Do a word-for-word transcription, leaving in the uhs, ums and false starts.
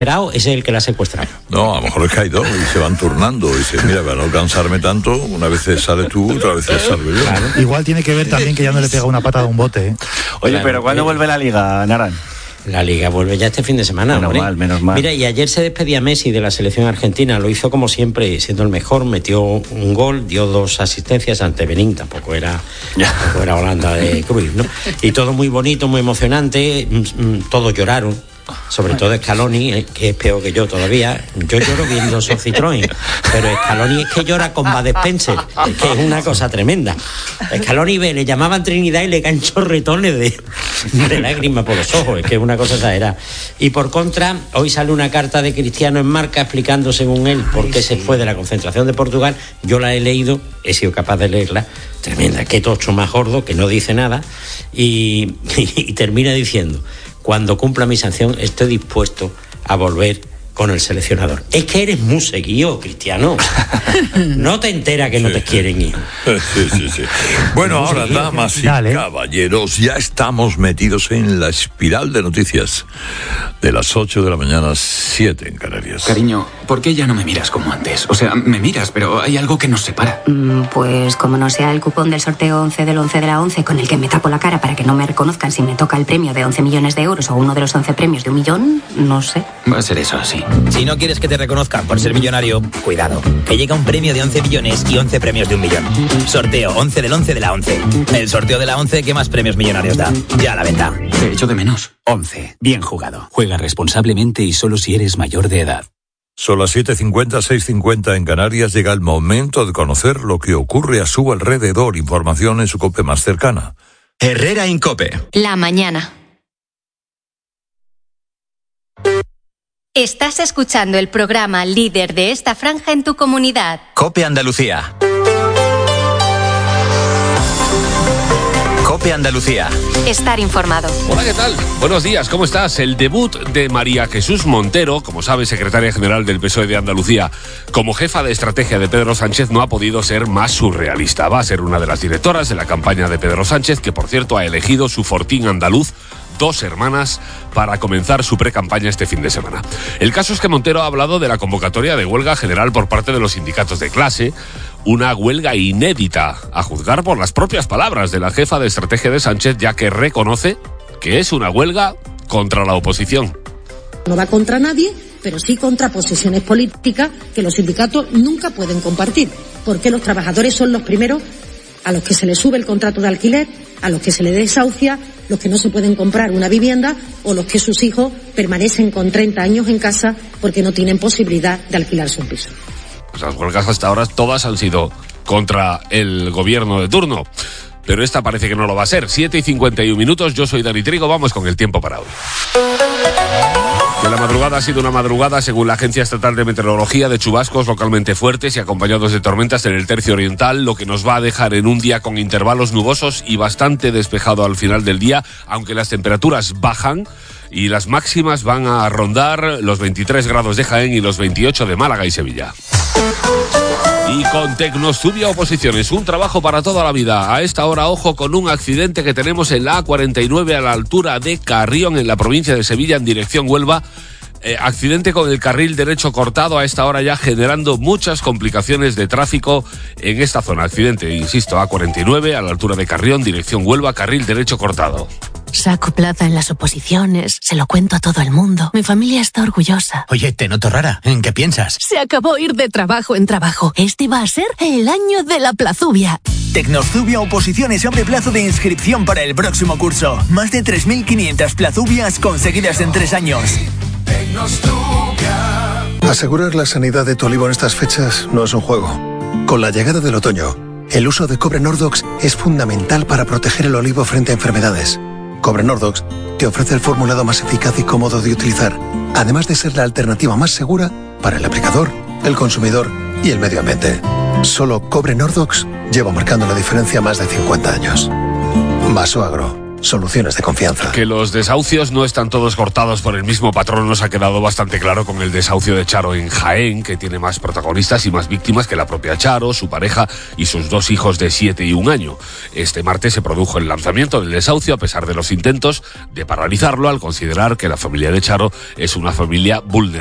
ese es el que la ha secuestrado. No, a lo mejor es que hay dos y se van turnando. Y dice, mira, para no cansarme tanto, una vez sales tú, otra vez salgo yo. Claro. Igual tiene que ver también que ya no le pega una pata de un bote, ¿eh? Oye, Claro, pero ¿cuándo eh, vuelve la Liga, Naran? La Liga vuelve ya este fin de semana, Menos hombre. mal, menos mal. Mira, y ayer se despedía Messi de la selección argentina, lo hizo como siempre, siendo el mejor, metió un gol, dio dos asistencias ante Benín, tampoco era, tampoco era Holanda de Cruyff, ¿no? Y todo muy bonito, muy emocionante, todos lloraron. Sobre todo Scaloni, que es peor que yo todavía. Yo lloro viendo esos Citroën, pero Scaloni es que llora con Bud Spencer, es que es una cosa tremenda. Scaloni ve, le llamaban Trinidad y le caen chorretones de, de lágrimas por los ojos, es que es una cosa exagerada. Y por contra, hoy sale una carta de Cristiano en Marca explicando, según él, por qué se fue de la concentración de Portugal. Yo la he leído, he sido capaz de leerla, tremenda, qué tocho más gordo, que no dice nada, y, y, y termina diciendo: cuando cumpla mi sanción estoy dispuesto a volver con el seleccionador. Es que eres muy seguido, Cristiano. No te enteras que no sí, te quieren, hijo. Sí, sí, sí. Bueno, ahora, damas y Dale. caballeros, ya estamos metidos en la espiral de noticias de las ocho de la mañana, siete en Canarias. Cariño, ¿por qué ya no me miras como antes? O sea, me miras, pero hay algo que nos separa. Mm, pues como no sea el cupón del sorteo once del once de la once con el que me tapo la cara para que no me reconozcan si me toca el premio de once millones de euros o uno de los once premios de un millón, no sé. Va a ser eso así. Si no quieres que te reconozcan por ser millonario, cuidado, que llega un premio de once millones y once premios de un millón. Sorteo once del once de la once. El sorteo de la once que más premios millonarios da. Ya a la venta. Te echo de menos. once. Bien jugado. Juega responsablemente y solo si eres mayor de edad. Son las siete cincuenta, seis cincuenta en Canarias. Llega el momento de conocer lo que ocurre a su alrededor. Información en su COPE más cercana. Herrera Incope. La mañana. Estás escuchando el programa líder de esta franja en tu comunidad. COPE Andalucía. COPE Andalucía. Estar informado. Hola, ¿qué tal? Buenos días, ¿cómo estás? El debut de María Jesús Montero, como sabes, secretaria general del P S O E de Andalucía, como jefa de estrategia de Pedro Sánchez, no ha podido ser más surrealista. Va a ser una de las directoras de la campaña de Pedro Sánchez, que por cierto ha elegido su fortín andaluz, dos hermanas, para comenzar su pre-campaña este fin de semana. El caso es que Montero ha hablado de la convocatoria de huelga general por parte de los sindicatos de clase, una huelga inédita, a juzgar por las propias palabras de la jefa de estrategia de Sánchez, ya que reconoce que es una huelga contra la oposición. No va contra nadie, pero sí contra posiciones políticas que los sindicatos nunca pueden compartir, porque los trabajadores son los primeros a los que se les sube el contrato de alquiler, a los que se les desahucia, los que no se pueden comprar una vivienda o los que sus hijos permanecen con treinta años en casa porque no tienen posibilidad de alquilarse un piso. Pues las huelgas hasta ahora todas han sido contra el gobierno de turno, pero esta parece que no lo va a ser. siete y cincuenta y un minutos, yo soy Dani Trigo, vamos con el tiempo para hoy. Que la madrugada ha sido una madrugada, según la Agencia Estatal de Meteorología, de chubascos localmente fuertes y acompañados de tormentas en el tercio oriental, lo que nos va a dejar en un día con intervalos nubosos y bastante despejado al final del día, aunque las temperaturas bajan y las máximas van a rondar los veintitrés grados de Jaén y los veintiocho de Málaga y Sevilla. Y con Tecnostudio Oposiciones, un trabajo para toda la vida. A esta hora, ojo con un accidente que tenemos en la A cuarenta y nueve a la altura de Carrión, en la provincia de Sevilla, en dirección Huelva. Eh, accidente con el carril derecho cortado a esta hora, ya generando muchas complicaciones de tráfico en esta zona. Accidente, insisto, A cuarenta y nueve a la altura de Carrión, dirección Huelva, carril derecho cortado. Saco plaza en las oposiciones, se lo cuento a todo el mundo. Mi familia está orgullosa. Oye, te noto rara. ¿En qué piensas? Se acabó ir de trabajo en trabajo. Este va a ser el año de la plazubia. Tecnostudia Oposiciones abre plazo de inscripción para el próximo curso. Más de tres mil quinientas plazubias conseguidas en tres años. Asegurar la sanidad de tu olivo en estas fechas no es un juego. Con la llegada del otoño, el uso de cobre Nordox es fundamental para proteger el olivo frente a enfermedades. Cobre Nordox te ofrece el formulado más eficaz y cómodo de utilizar, además de ser la alternativa más segura para el aplicador, el consumidor y el medio ambiente. Solo Cobre Nordox lleva marcando la diferencia más de cincuenta años. Vaso Agro, Soluciones de confianza. Que los desahucios no están todos cortados por el mismo patrón nos ha quedado bastante claro con el desahucio de Charo en Jaén, que tiene más protagonistas y más víctimas que la propia Charo, su pareja y sus dos hijos de siete y un año. Este martes se produjo el lanzamiento del desahucio a pesar de los intentos de paralizarlo al considerar que la familia de Charo es una familia vulnerable.